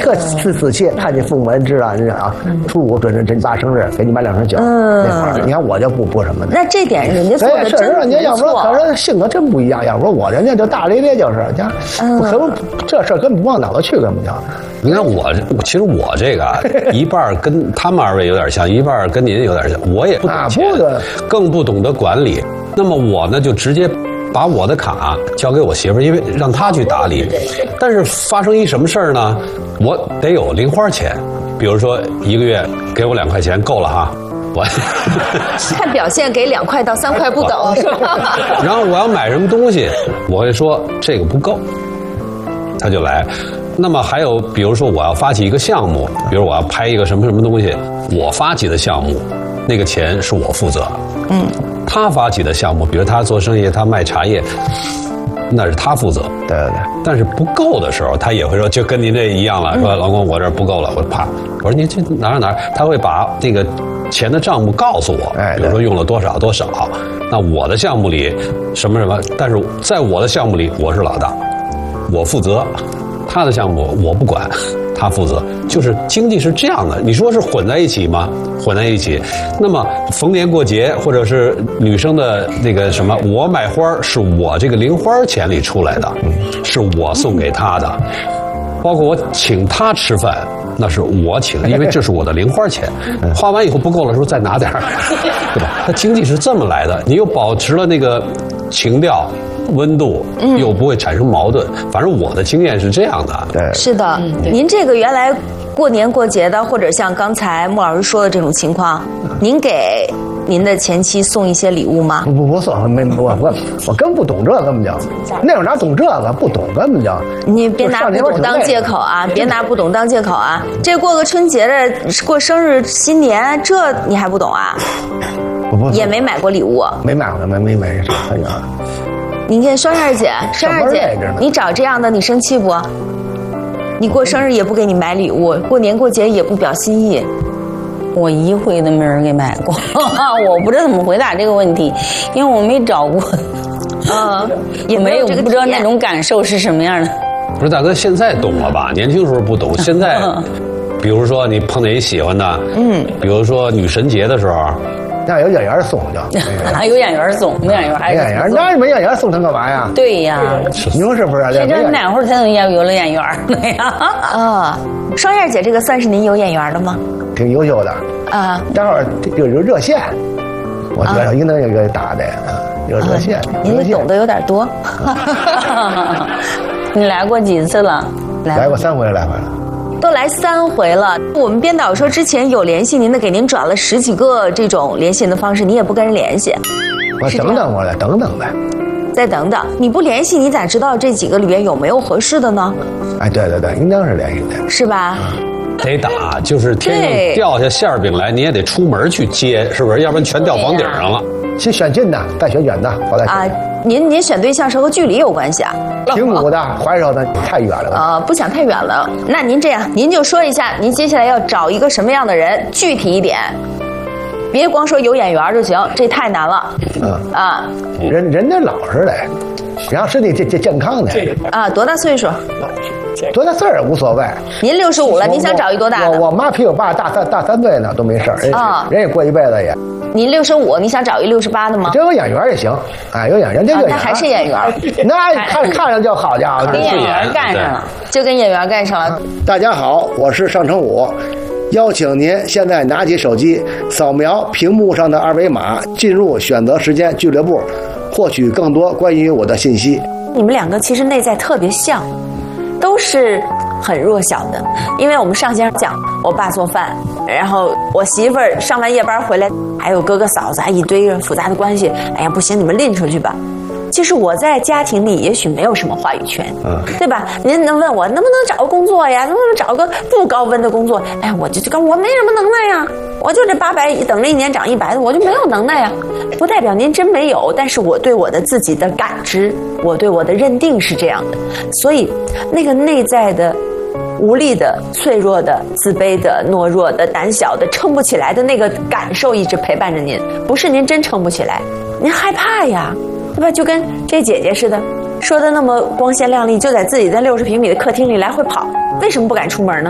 特自气，看见父母人知道人家啊，初五准你爸生日，给你买2瓶酒。那会儿你看我就不什么的。 那这点人家做的真不错。 人家要不说可是性格真不一样，要不说我人家就大咧咧就是，家这事根本不往脑子去，根本就。 你看其实我这个一半跟他们2位有点像，一半跟您有点像。我也不懂钱，更不懂得管理。那么我呢，就直接把我的卡交给我媳妇儿，因为让她去打理。但是发生一什么事儿呢？我得有零花钱，比如说1个月给我2块钱够了哈。我看表现，给2块到3块不等，是吧？ 然后我要买什么东西，我会说这个不够，他就来。那么还有，比如说我要发起一个项目，比如我要拍一个什么东西，我发起的项目，那个钱是我负责。他发起的项目，比如他做生意，他卖茶叶，那是他负责。 对。 但是不够的时候，他也会说，就跟您这一样了，说老公我这儿不够了，我啪，我说你这哪，他会把这个钱的账目告诉我，比如说用了多少，那我的项目里什么，但是在我的项目里我是老大，我负责，他的项目我不管，他负责。就是经济是这样的，你说是混在一起吗？混在一起。那么逢年过节或者是女生的那个什么，我买花是我这个零花钱里出来的，是我送给他的，包括我请他吃饭，那是我请的，因为这是我的零花钱，花完以后不够了的时候再拿点儿，对吧？它经济是这么来的，你又保持了那个情调。温度又不会产生矛盾，反正我的经验是这样的。 对， 是的。您这个原来过年过节的，或者像刚才穆老师说的这种情况，您给您的前妻送一些礼物吗？ 不送，我根本不懂这根本就，那会儿哪懂这个，不懂根本就。 你别拿不懂当借口啊！别拿不懂当借口啊！这过个春节的，过生日、新年，这你还不懂啊？也没买过礼物， 没买过，没啥。 你看双燕姐，你找这样的你生气不？你过生日也不给你买礼物，过年过节也不表心意。 我一回都没人给买过，我不知道怎么回答这个问题，因为我没找过， 也没有这个不知道那种感受是什么样的。 不是大哥，现在懂了吧？年轻时候不懂，现在，比如说你碰见一喜欢的，比如说女神节的时候。 那有演员送就， 还有演员送，没演员还是演员，那没演员送他干嘛呀？ 对呀， 你说是不是？ 这哪会儿才能有了演员呢呀？ 双燕姐这个算是您有眼缘的吗？ 挺优秀的啊， 待会儿有热线，我觉得应该有个打的有热线。 您懂得有点多。 你来过几次了？ 来过3回了。 都来3回了。我们编导说之前有联系您的，给您转了10几个这种联系人的方式，你也不跟人联系。 我等等我来，等等呗。 再等等，你不联系，你咋知道这几个里边有没有合适的呢？ 哎，对，应当是联系的， 是吧？ 得打，就是天上掉下馅饼来，你也得出门去接，是不是？要不然全掉房顶上了。 先选近的，再选远的，好再选。 啊，您选对象是和距离有关系啊？ 平谷的、怀柔的太远了。 不想太远了。那您这样，您就说一下，您接下来要找一个什么样的人，具体一点，别光说有眼缘就行，这太难了。 人得老实的，然后身体健康的。 多大岁数？ 多大岁儿无所谓。 您65了，您想找一多大的？ 我妈比我爸大3岁呢，都没事儿。人也过一辈子也。 您65，你想找一68的吗？ 这有眼缘也行，有眼缘，这个那还是眼缘。 那看上就好家伙， 跟演员干上了， 就跟演员干上了。 大家好，我是尚成武，邀请您现在拿起手机，扫描屏幕上的2维码，进入选择时间俱乐部，获取更多关于我的信息。 你们2个其实内在特别像，都是很弱小的。因为我们上先讲，我爸做饭，然后我媳妇儿上完夜班回来，还有哥哥嫂子，一堆复杂的关系。哎呀，不行，你们拎出去吧。其实我在家庭里也许没有什么话语权，对吧？您能问我能不能找个工作呀？能不能找个不高温的工作？哎，我没什么能耐呀，我就这800，等着1年涨100的，我就没有能耐呀。不代表您真没有，但是我对我的自己的感知，我对我的认定是这样的。所以那个内在的无力的、脆弱的、自卑的、懦弱的、胆小的、撑不起来的那个感受一直陪伴着您，不是您真撑不起来，您害怕呀。对吧？就跟这姐姐似的，说的那么光鲜亮丽，就在自己在60平米的客厅里来回跑，为什么不敢出门呢？